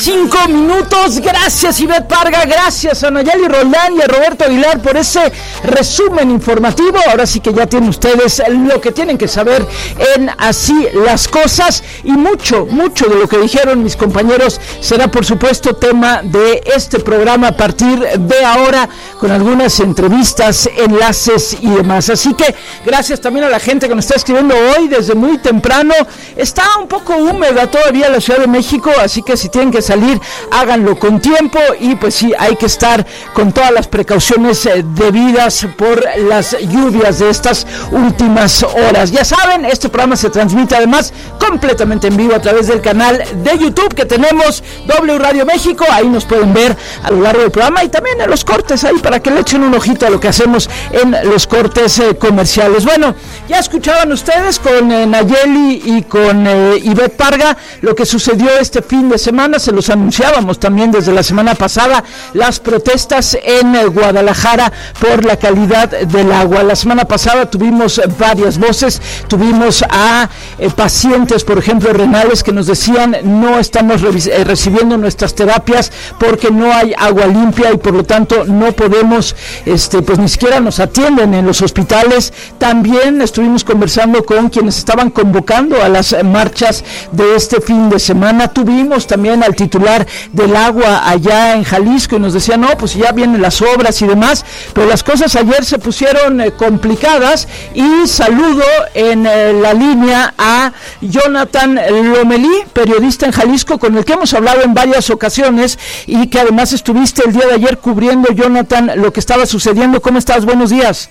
5 Gracias, Ivette Parga, gracias a Nayeli Roldán y a Roberto Aguilar por ese resumen informativo. Ahora sí que ya tienen ustedes lo que tienen que saber en Así las Cosas, y mucho de lo que dijeron mis compañeros será por supuesto tema de este programa a partir de ahora, con algunas entrevistas, enlaces y demás. Así que gracias también a la gente que nos está escribiendo hoy desde muy temprano. Está un poco húmeda todavía la Ciudad de México, así que si tienen que salir, háganlo con tiempo, y pues sí, hay que estar con todas las precauciones debidas por las lluvias de estas últimas horas. Ya saben, este programa se transmite además completamente en vivo a través del canal de YouTube que tenemos, W Radio México. Ahí nos pueden ver a lo largo del programa y también en los cortes, ahí para que le echen un ojito a lo que hacemos en los cortes comerciales. Bueno, ya escuchaban ustedes con Nayeli y con Ivette Parga lo que sucedió este fin de semana. Se los anunciábamos también desde la semana pasada, las protestas en Guadalajara por la calidad del agua. La semana pasada tuvimos varias voces, tuvimos a pacientes, por ejemplo, renales, que nos decían: no estamos recibiendo nuestras terapias porque no hay agua limpia y por lo tanto no podemos, pues ni siquiera nos atienden en los hospitales. También estuvimos conversando con quienes estaban convocando a las marchas de este fin de semana. Tuvimos también al titular del agua allá en Jalisco y nos decía: no, pues ya vienen las obras y demás, pero las cosas ayer se pusieron complicadas. Y saludo en la línea a Jonathan Lomelí, periodista en Jalisco, con el que hemos hablado en varias ocasiones y que además estuviste el día de ayer cubriendo, Jonathan, lo que estaba sucediendo. ¿Cómo estás? Buenos días.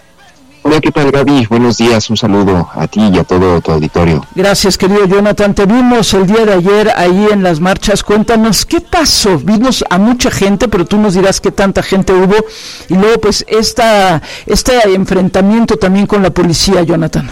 Hola, ¿qué tal, Gaby? Buenos días, un saludo a ti y a todo tu auditorio. Gracias, querido Jonathan. Te vimos el día de ayer ahí en las marchas. Cuéntanos, ¿qué pasó? Vimos a mucha gente, pero tú nos dirás qué tanta gente hubo. Y luego, pues, este enfrentamiento también con la policía, Jonathan.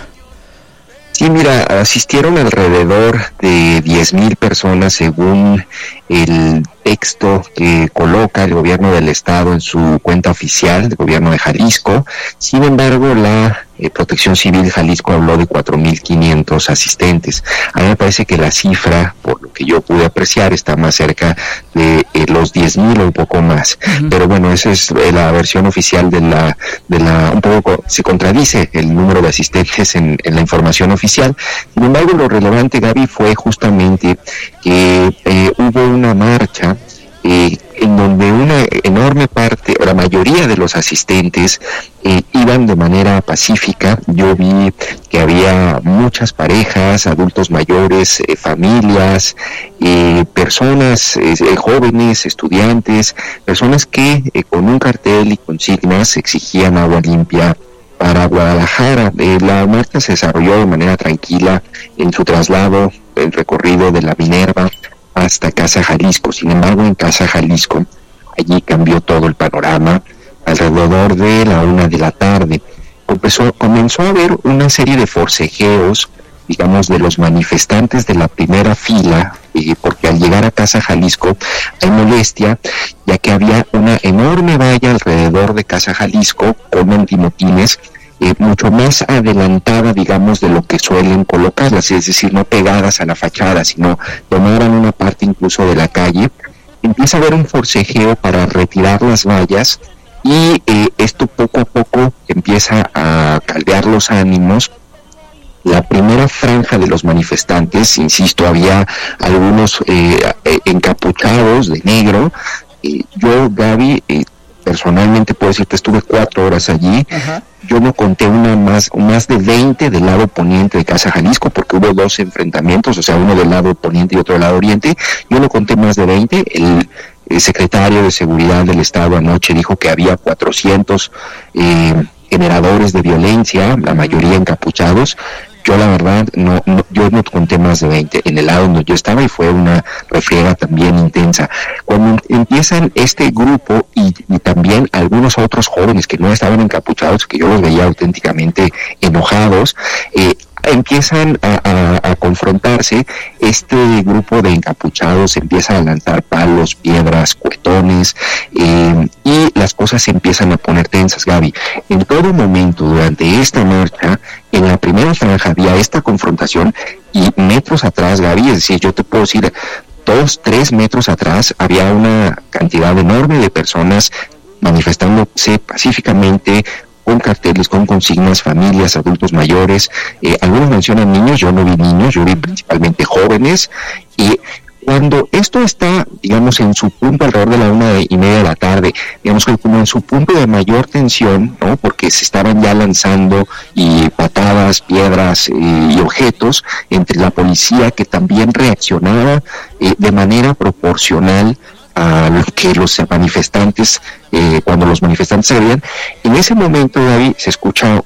Sí, mira, asistieron alrededor de 10,000 personas según el texto que coloca el gobierno del estado en su cuenta oficial del gobierno de Jalisco. Sin embargo, la Protección Civil Jalisco habló de 4,500 asistentes. A mí me parece que la cifra, por lo que yo pude apreciar, está más cerca de los 10,000 o un poco más. Uh-huh. Pero bueno, esa es la versión oficial de la un poco se contradice el número de asistentes en la información oficial. Sin embargo, lo relevante, Gaby, fue justamente que hubo una marcha en donde una enorme parte, o la mayoría de los asistentes iban de manera pacífica. Yo vi que había muchas parejas, adultos mayores, familias, personas jóvenes, estudiantes, personas que con un cartel y consignas exigían agua limpia para Guadalajara. La marcha se desarrolló de manera tranquila en su traslado, el recorrido de la Minerva hasta Casa Jalisco. Sin embargo, en Casa Jalisco, allí cambió todo el panorama. Alrededor de la 1:00 p.m. comenzó a haber una serie de forcejeos, digamos, de los manifestantes de la primera fila, porque al llegar a Casa Jalisco hay molestia, ya que había una enorme valla alrededor de Casa Jalisco con antimotines, mucho más adelantada, digamos, de lo que suelen colocarlas, es decir, no pegadas a la fachada, sino tomaran una parte incluso de la calle. Empieza a haber un forcejeo para retirar las vallas y esto poco a poco empieza a caldear los ánimos. La primera franja de los manifestantes, insisto, había algunos encapuchados de negro. Yo, Gaby, personalmente puedo decirte, estuve 4 horas allí. Uh-huh. Yo no conté más de 20 del lado poniente de Casa Jalisco, porque hubo 2 enfrentamientos, o sea, uno del lado poniente y otro del lado oriente. Yo no conté más de 20. El secretario de Seguridad del Estado anoche dijo que había 400 generadores de violencia, la mayoría encapuchados. Yo la verdad yo no conté más de 20 en el lado donde yo estaba, y fue una refriega también intensa. Cuando empiezan este grupo y también algunos otros jóvenes que no estaban encapuchados, que yo los veía auténticamente enojados, empiezan a confrontarse. Este grupo de encapuchados empieza a lanzar palos, piedras, cuetones, y las cosas se empiezan a poner tensas, Gaby. En todo momento durante esta marcha, en la primera franja había esta confrontación, y metros atrás, Gaby, es decir, yo te puedo decir 2-3 metros atrás había una cantidad enorme de personas manifestándose pacíficamente, con carteles, con consignas, familias, adultos mayores, algunos mencionan niños, yo no vi niños, yo vi principalmente jóvenes, y cuando esto está, digamos, en su punto alrededor de la 1:30 de la tarde, digamos que como en su punto de mayor tensión, ¿no? Porque se estaban ya lanzando y patadas, piedras y objetos entre la policía, que también reaccionaba de manera proporcional a lo que los manifestantes, cuando los manifestantes se veían. En ese momento, David, se escucha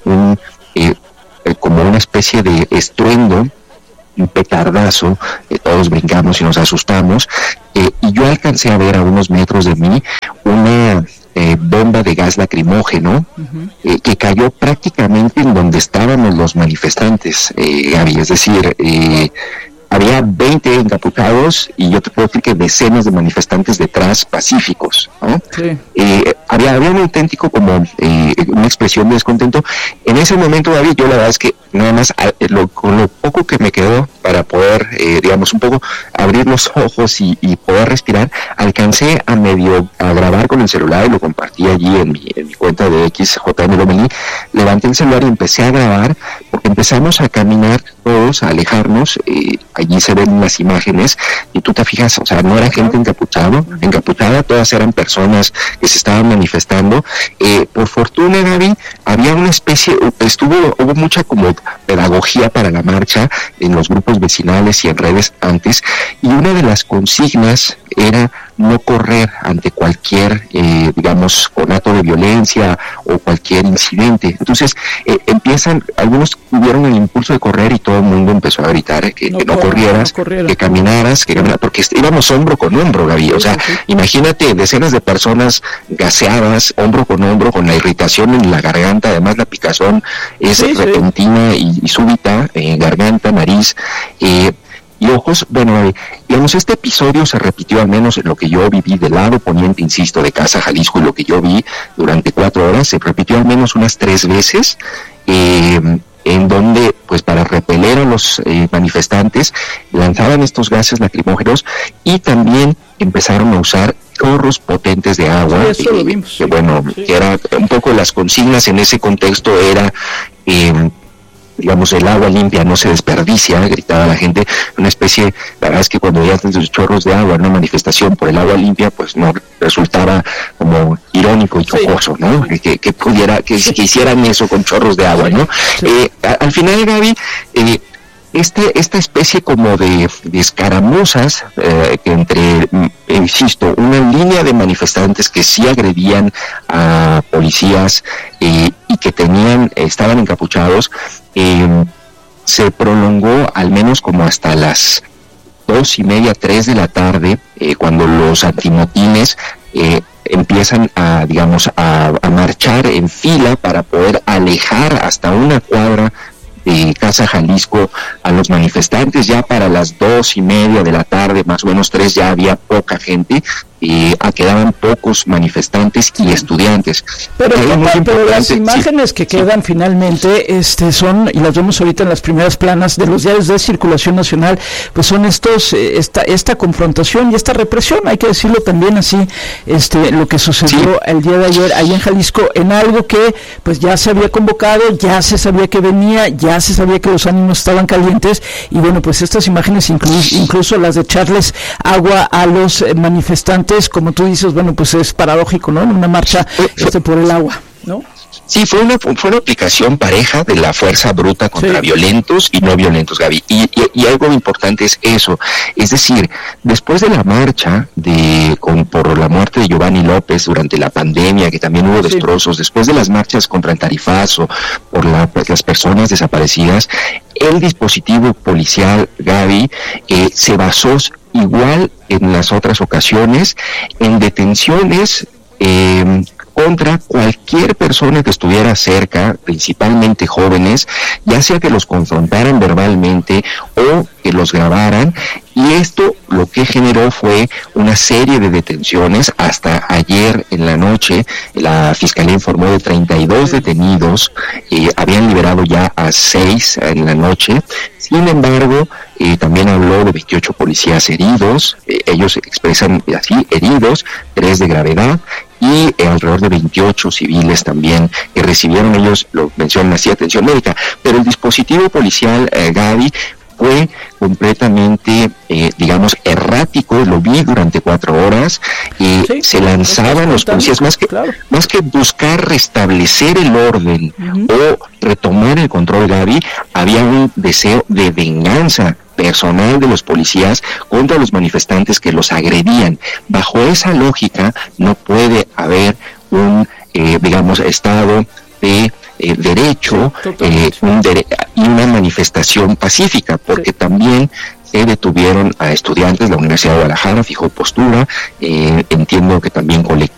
como una especie de estruendo, un petardazo, todos brincamos y nos asustamos, y yo alcancé a ver a unos metros de mí una bomba de gas lacrimógeno que cayó prácticamente en donde estábamos los manifestantes, Gaby, es decir, había 20 encapuchados y yo te puedo decir que decenas de manifestantes detrás, pacíficos, ¿no? Sí. Había un auténtico como una expresión de descontento. En ese momento, David, yo la verdad es que nada más con lo poco que me quedó para poder, digamos, un poco abrir los ojos y poder respirar, alcancé a grabar con el celular y lo compartí allí en mi cuenta de XJM Lomelí. Levanté el celular y empecé a grabar, porque empezamos a caminar todos, a alejarnos. Allí se ven las imágenes y tú te fijas, o sea, no era gente encapuchada, todas eran personas que se estaban manifestando. Por fortuna, Gaby, había una especie, hubo mucha como pedagogía para la marcha en los grupos vecinales y en redes antes, y una de las consignas era no correr ante cualquier, digamos, conato de violencia o cualquier incidente. Entonces, algunos tuvieron el impulso de correr y todo el mundo empezó a gritar que no corrieras, que caminaras, porque íbamos hombro con hombro, Gaby. O sea, imagínate decenas de personas gaseadas, hombro con hombro, con la irritación en la garganta, además la picazón es repentina y súbita, garganta, nariz, y ojos. Bueno, digamos, este episodio se repitió, al menos en lo que yo viví del lado poniente, insisto, de Casa Jalisco, y lo que yo vi durante 4 horas, se repitió al menos unas 3 veces, en donde, pues, para repeler a los manifestantes, lanzaban estos gases lacrimógenos y también empezaron a usar chorros potentes de agua. Sí, eso lo vimos. Que era un poco las consignas en ese contexto, era digamos, el agua limpia no se desperdicia, gritaba la gente, una especie, la verdad es que cuando veías los chorros de agua en una manifestación por el agua limpia, pues no resultaba como irónico y jocoso, ¿no? Que hicieran eso con chorros de agua, ¿no? Al final, Gaby, esta especie como de escaramuzas entre, insisto, una línea de manifestantes que sí agredían a policías y que estaban encapuchados, se prolongó al menos como hasta las 2:30, 3 de la tarde, cuando los antimotines empiezan a marchar en fila para poder alejar hasta una cuadra de Casa Jalisco a los manifestantes. Ya para las 2:30 de la tarde, más o menos 3, ya había poca gente, quedaban pocos manifestantes y estudiantes. Pero las imágenes que quedan finalmente son, y las vemos ahorita en las primeras planas de los diarios de circulación nacional, pues son esta confrontación y esta represión, hay que decirlo también así, lo que sucedió el día de ayer ahí en Jalisco, en algo que pues ya se había convocado, ya se sabía que venía, ya se sabía que los ánimos estaban calientes, y bueno, pues estas imágenes, incluso las de echarles agua a los manifestantes, como tú dices, bueno, pues es paradójico, ¿no? En una marcha por el agua, ¿no? Sí, fue una aplicación pareja de la fuerza bruta contra violentos y no violentos, Gaby. Y algo importante es eso. Es decir, después de la marcha por la muerte de Giovanni López durante la pandemia, que también hubo destrozos, después de las marchas contra el tarifazo, por las personas desaparecidas, el dispositivo policial, Gaby, se basó igual en las otras ocasiones en detenciones contra cualquier persona que estuviera cerca, principalmente jóvenes, ya sea que los confrontaran verbalmente o que los grabaran, y esto lo que generó fue una serie de detenciones. Hasta ayer en la noche la Fiscalía informó de 32 detenidos, habían liberado ya a 6 en la noche. Sin embargo, también habló de 28 policías heridos, ellos expresan así, heridos, 3 de gravedad, y alrededor de 28 civiles también que recibieron, ellos lo mencionan así, atención médica. Pero el dispositivo policial, Gaby, fue completamente, digamos, errático. Lo vi durante 4 horas, sí, se lanzaban los policías, más que buscar restablecer el orden o retomar el control, Gaby, había un deseo de venganza personal de los policías contra los manifestantes que los agredían. Bajo esa lógica no puede haber un, digamos, estado de derecho, y una manifestación pacífica, porque también se detuvieron a estudiantes. La Universidad de Guadalajara fijó postura, entiendo que también colectivos